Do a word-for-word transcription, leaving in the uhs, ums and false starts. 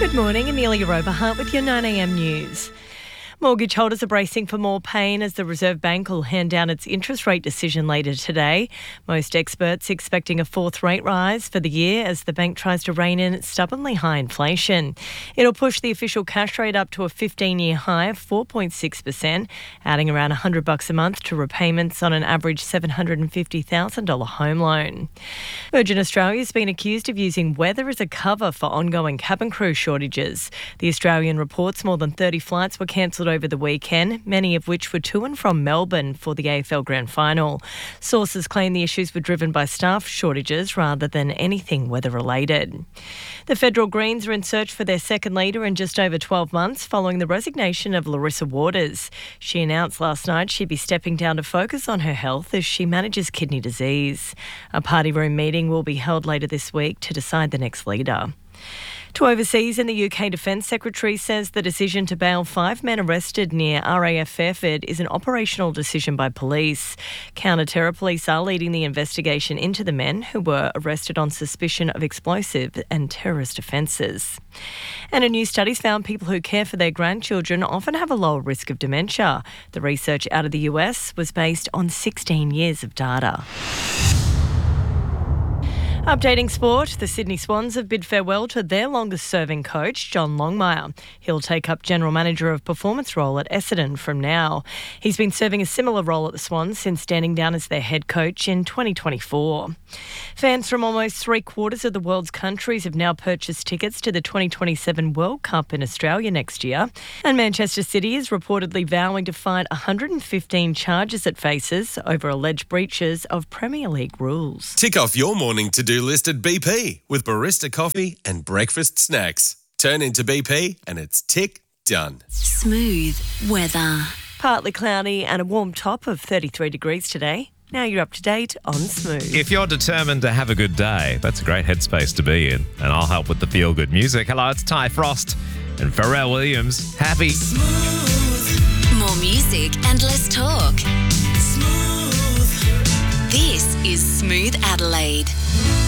Good morning, Amelia Oberhart with your nine a m news. Mortgage holders are bracing for more pain as the Reserve Bank will hand down its interest rate decision later today. Most experts expecting a fourth rate rise for the year as the bank tries to rein in stubbornly high inflation. It'll push the official cash rate up to a fifteen-year high of four point six percent, adding around one hundred bucks a month to repayments on an average seven hundred fifty thousand dollars home loan. Virgin Australia has been accused of using weather as a cover for ongoing cabin crew shortages. The Australian reports more than thirty flights were cancelled over the weekend, many of which were to and from Melbourne for the A F L Grand Final. Sources claim the issues were driven by staff shortages rather than anything weather-related. The Federal Greens are in search for their second leader in just over twelve months following the resignation of Larissa Waters. She announced last night she'd be stepping down to focus on her health as she manages kidney disease. A party room meeting will be held later this week to decide the next leader. To overseas, and the U K Defence Secretary says the decision to bail five men arrested near R A F Fairford is an operational decision by police. Counter-terror police are leading the investigation into the men who were arrested on suspicion of explosive and terrorist offences. And a new study's found people who care for their grandchildren often have a lower risk of dementia. The research out of the U S was based on sixteen years of data. Updating sport, the Sydney Swans have bid farewell to their longest-serving coach, John Longmire. He'll take up General Manager of Performance role at Essendon from now. He's been serving a similar role at the Swans since standing down as their head coach in twenty twenty-four. Fans from almost three-quarters of the world's countries have now purchased tickets to the twenty twenty-seven World Cup in Australia next year. And Manchester City is reportedly vowing to fight one hundred fifteen charges it faces over alleged breaches of Premier League rules. Tick off your morning to-do list at B P with barista coffee and breakfast snacks. Turn into B P and it's tick done. Smooth weather. Partly cloudy and a warm top of thirty-three degrees today. Now you're up to date on Smooth. If you're determined to have a good day, that's a great headspace to be in. And I'll help with the feel-good music. Hello, it's Ty Frost and Pharrell Williams. Happy. Smooth. More music and less talk. Smooth. This is Smooth Adelaide.